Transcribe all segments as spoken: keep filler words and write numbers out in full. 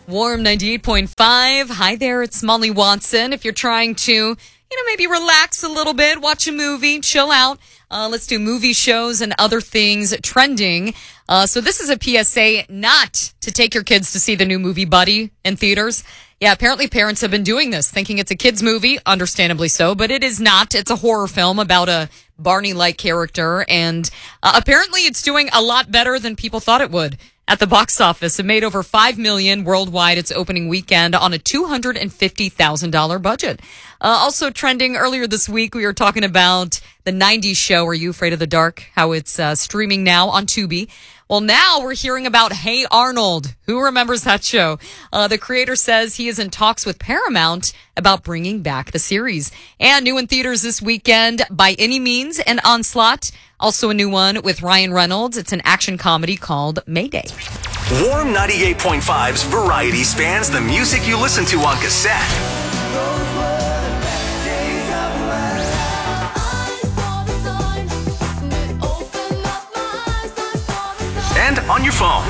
Warm ninety-eight point five. Hi there, it's Molly Watson. If you're trying to, you know, maybe relax a little bit, watch a movie, chill out. Uh, let's do movie shows and other things trending. Uh, so this is a P S A not to take your kids to see the new movie Buddy in theaters. Yeah, apparently parents have been doing this, thinking it's a kid's movie, understandably so, but it is not. It's a horror film about a Barney-like character, and uh, apparently it's doing a lot better than people thought it would. At the box office, it made over five million dollars worldwide its opening weekend on a two hundred fifty thousand dollars budget. Uh, also trending earlier this week, we were talking about the nineties show, Are You Afraid of the Dark? How it's uh, streaming now on Tubi. Well, now we're hearing about Hey Arnold. Who remembers that show? Uh, the creator says he is in talks with Paramount about bringing back the series. And new in theaters this weekend, By Any Means, and Onslaught. Also a new one with Ryan Reynolds. It's an action comedy called Mayday. Warm ninety-eight point five's variety spans the music you listen to on cassette, and on your phone.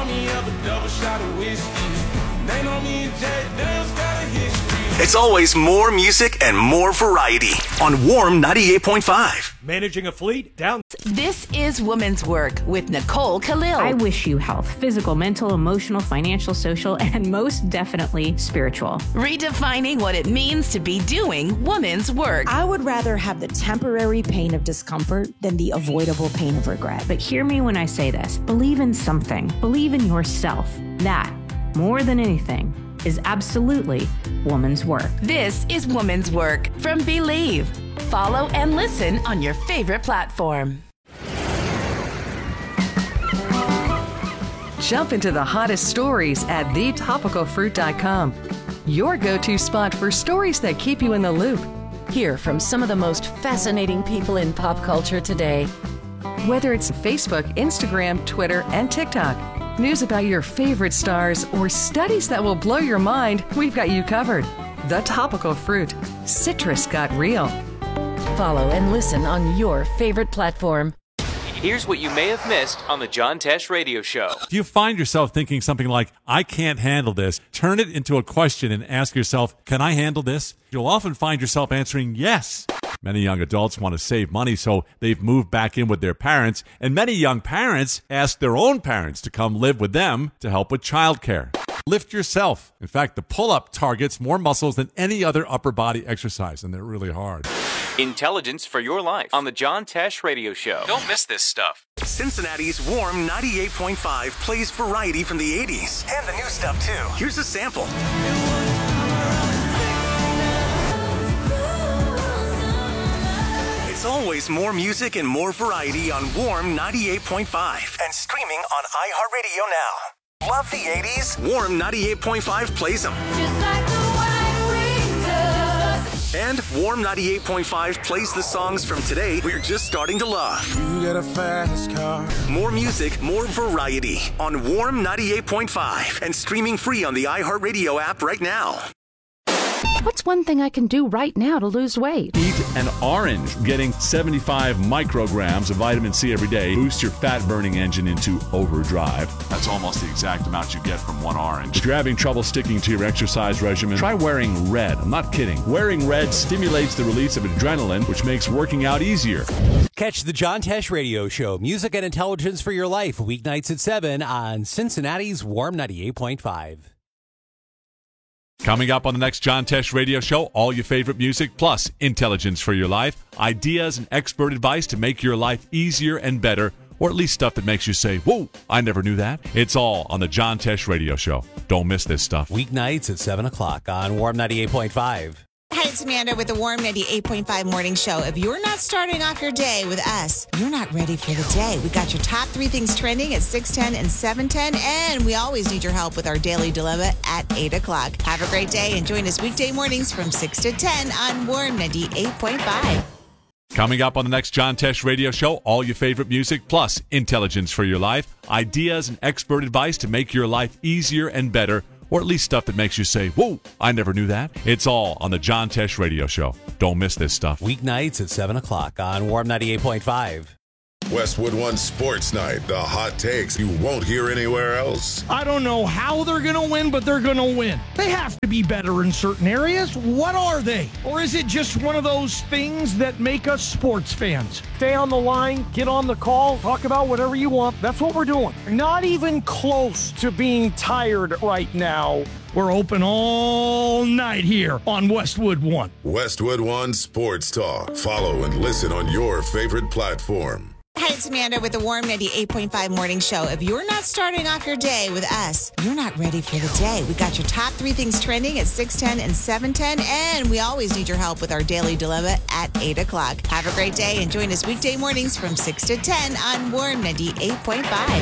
It's always more music and more variety on Warm ninety-eight point five. Managing a fleet down. This is Women's Work with Nicole Khalil. I wish you health, physical, mental, emotional, financial, social, and most definitely spiritual. Redefining what it means to be doing women's work. I would rather have the temporary pain of discomfort than the avoidable pain of regret. But hear me when I say this. Believe in something. Believe in yourself. That, more than anything, is absolutely woman's work. This is Woman's Work from Believe. Follow and listen on your favorite platform. Jump into the hottest stories at the topical fruit dot com. Your go-to spot for stories that keep you in the loop. Hear from some of the most fascinating people in pop culture today. Whether it's Facebook, Instagram, Twitter, and TikTok, news about your favorite stars, or studies that will blow your mind, we've got you covered. The Topical Fruit. Citrus got real. Follow and listen on your favorite platform. Here's what you may have missed on the John Tesh Radio Show. If you find yourself thinking something like, I can't handle this, turn it into a question and ask yourself, can I handle this? You'll often find yourself answering yes. Many young adults want to save money, so they've moved back in with their parents, and many young parents ask their own parents to come live with them to help with childcare. Lift yourself. In fact, the pull-up targets more muscles than any other upper body exercise, and they're really hard. Intelligence for your life on the John Tesh Radio Show. Don't miss this stuff. Cincinnati's Warm ninety-eight point five plays variety from the eighties and the new stuff too. Here's a sample. It's always more music and more variety on Warm ninety-eight point five and streaming on iHeartRadio now. Love the eighties? Warm ninety-eight point five plays them. And Warm ninety-eight point five plays the songs from today we're just starting to love. You got a fast car. More music, more variety on Warm ninety-eight point five and streaming free on the iHeartRadio app right now. What's one thing I can do right now to lose weight? Eat an orange. Getting seventy-five micrograms of vitamin C every day boosts your fat-burning engine into overdrive. That's almost the exact amount you get from one orange. If you're having trouble sticking to your exercise regimen, try wearing red. I'm not kidding. Wearing red stimulates the release of adrenaline, which makes working out easier. Catch the John Tesh Radio Show, music and intelligence for your life, weeknights at seven on Cincinnati's Warm ninety-eight point five. Coming up on the next John Tesh Radio Show, all your favorite music plus intelligence for your life, ideas and expert advice to make your life easier and better, or at least stuff that makes you say, whoa, I never knew that. It's all on the John Tesh Radio Show. Don't miss this stuff. Weeknights at seven o'clock on Warm ninety-eight point five. Hi, it's Amanda with the Warm ninety-eight point five Morning Show. If you're not starting off your day with us, you're not ready for the day. We got your top three things trending at six ten and seven ten, and we always need your help with our Daily Dilemma at eight o'clock. Have a great day and join us weekday mornings from six to ten on Warm ninety-eight point five. Coming up on the next John Tesh Radio Show, all your favorite music plus intelligence for your life, ideas and expert advice to make your life easier and better, or at least stuff that makes you say, whoa, I never knew that. It's all on the John Tesh Radio Show. Don't miss this stuff. Weeknights at seven o'clock on Warm ninety-eight point five. Westwood One Sports Night, the hot takes you won't hear anywhere else. I don't know how they're going to win, but they're going to win. They have to be better in certain areas. What are they? Or is it just one of those things that make us sports fans? Stay on the line, get on the call, talk about whatever you want. That's what we're doing. Not even close to being tired right now. We're open all night here on Westwood One. Westwood One Sports Talk. Follow and listen on your favorite platform. Hi, it's Amanda with the Warm ninety-eight point five Morning Show. If you're not starting off your day with us, you're not ready for the day. We got your top three things trending at six ten and seven ten, and we always need your help with our Daily Dilemma at eight o'clock. Have a great day and join us weekday mornings from six to ten on Warm ninety-eight point five.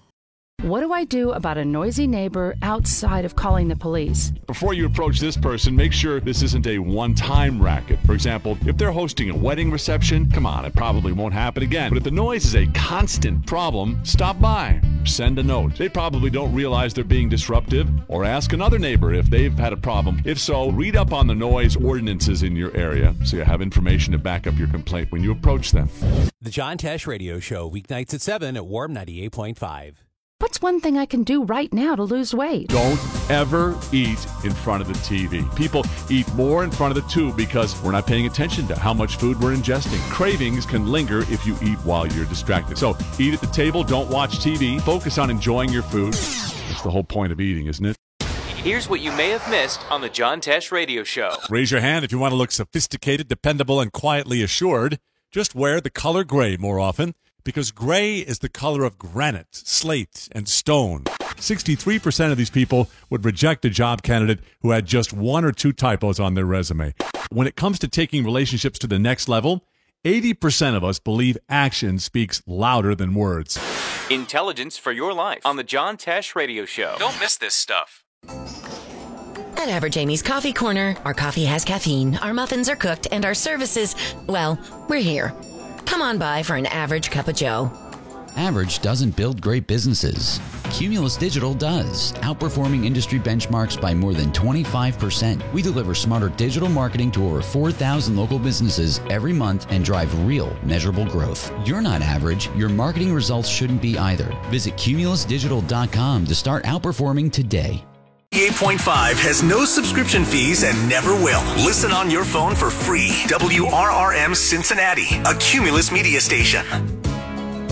What do I do about a noisy neighbor outside of calling the police? Before you approach this person, make sure this isn't a one-time racket. For example, if they're hosting a wedding reception, come on, it probably won't happen again. But if the noise is a constant problem, stop by. Send a note. They probably don't realize they're being disruptive, or ask another neighbor if they've had a problem. If so, read up on the noise ordinances in your area so you have information to back up your complaint when you approach them. The John Tesh Radio Show, weeknights at seven at Warm ninety-eight point five. What's one thing I can do right now to lose weight? Don't ever eat in front of the T V. People eat more in front of the tube because we're not paying attention to how much food we're ingesting. Cravings can linger if you eat while you're distracted. So eat at the table, don't watch T V, focus on enjoying your food. That's the whole point of eating, isn't it? Here's what you may have missed on the John Tesh Radio Show. Raise your hand if you want to look sophisticated, dependable, and quietly assured. Just wear the color gray more often, because gray is the color of granite, slate, and stone. sixty-three percent of these people would reject a job candidate who had just one or two typos on their resume. When it comes to taking relationships to the next level, eighty percent of us believe action speaks louder than words. Intelligence for your life on the John Tesh Radio Show. Don't miss this stuff. At Average Amy's Coffee Corner, our coffee has caffeine, our muffins are cooked, and our services, well, we're here. Come on by for an average cup of joe. Average doesn't build great businesses. Cumulus Digital does, outperforming industry benchmarks by more than twenty-five percent. We deliver smarter digital marketing to over four thousand local businesses every month and drive real, measurable growth. You're not average. Your marketing results shouldn't be either. Visit cumulus digital dot com to start outperforming today. eight point five has no subscription fees and never will. Listen on your phone for free. W R R M Cincinnati, a Cumulus media station.